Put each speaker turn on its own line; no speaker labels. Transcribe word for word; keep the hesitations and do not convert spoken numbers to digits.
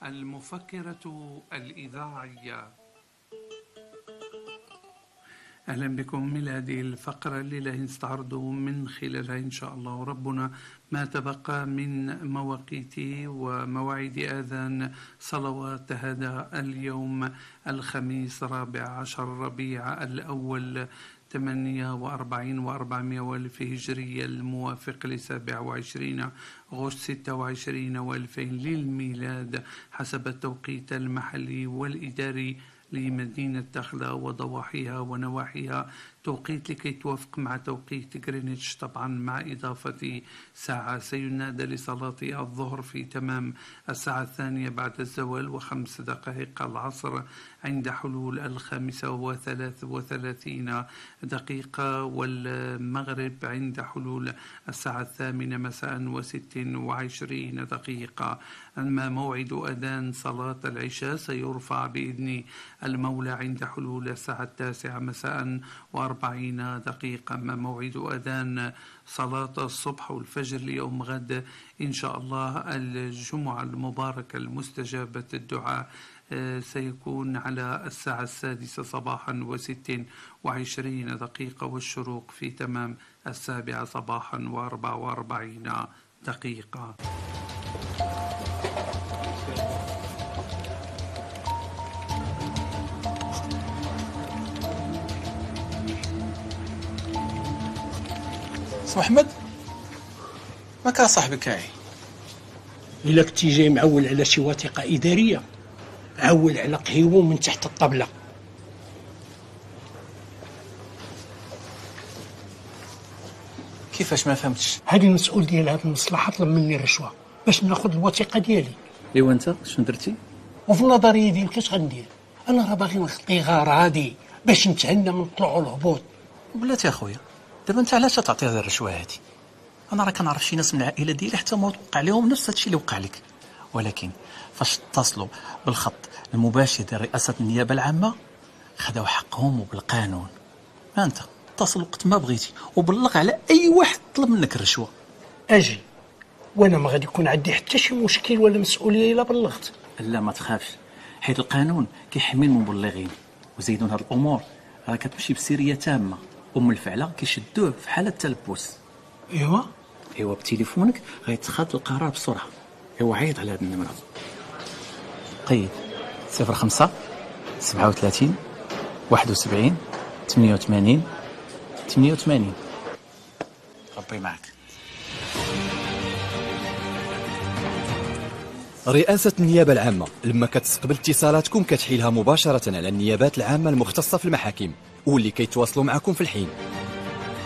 المفكرة الإذاعية. أهلا بكم إلى هذه الفقرة اللي راح نستعرض من خلالها إن شاء الله ربنا ما تبقى من مواقيت ومواعيد آذان صلوات هذا اليوم الخميس رابع عشر ربيع الأول ثمانية وأربعين وأربعمائة وألف هجرية الموافق لسابع وعشرين غشت ستة وعشرين وألفين للميلاد حسب التوقيت المحلي والإداري لمدينة دخلة وضواحيها ونواحيها، توقيت لكي توافق مع توقيت غرينتش طبعا مع إضافة ساعة. سينادى لصلاة الظهر في تمام الساعة الثانية بعد الزوال وخمس دقائق العصر عند حلول الخامسة وثلاث وثلاثين دقيقة، والمغرب عند حلول الساعة الثامنة مساء وست وعشرين دقيقة. أما موعد أذان صلاة العشاء سيرفع بإذن المولى عند حلول الساعة التاسعة مساء وأربعين دقيقة. أما موعد أذان صلاة الصبح والفجر ليوم غد إن شاء الله الجمعة المباركة المستجابة الدعاء سيكون على الساعة السادسة صباحا وست وعشرين دقيقة، والشروق في تمام السابعة صباحا وأربع وأربعين دقيقة.
سي محمد ما كان صاحبك هاي؟
إلا كنتي جاي معول على شي وثيقة إدارية عول على قهيوه من تحت الطبلة.
كيفاش ما فهمتش؟
هذه المسؤول ديال هذه المصلحة طلب مني رشوة باش ناخذ الوثيقة ديالي.
ايوا انت شنو درتي؟
وفي النظرية ديالك اش غندير؟ انا راه باغي نخطي غراضي باش نتهنى من الطلوع والهبوط.
بلاتي اخويا دابا انت علاش تعطي هذه الرشوه هذه؟ انا راه كنعرف شي ناس من العائله ديالي حتى ما وقع لهم نفس هادشي اللي وقع لك، ولكن فاش اتصلوا بالخط المباشر ديال رئاسه النيابه العامه خداو حقهم وبالقانون. ما انت اتصل وقت ما بغيتي وبلغ على اي واحد طلب منك الرشوه.
اجي وانا ما غادي يكون عندي حتى شي مشكل ولا مسؤوليه الا بلغت.
لا ما تخافش، حيت القانون كيحمي المبلغين، وزيدون هاد الامور راه كتمشي بسريه تامه، ام الفعله كيشدوه في حاله تلبس.
ايوا
ايوا بتليفونك غيتخذ القرار بسرعه. ايوا عيط على هاد النمره، قيد صفر خمسة سبعة وثلاثين واحد وسبعين ثمانية وثمانين ثمانية وثمانين. ربي معك.
رئاسة النيابة العامة لما كتستقبل اتصالاتكم كتحيلها مباشرة على النيابات العامة المختصة في المحاكم واللي كيتواصلوا معكم في الحين.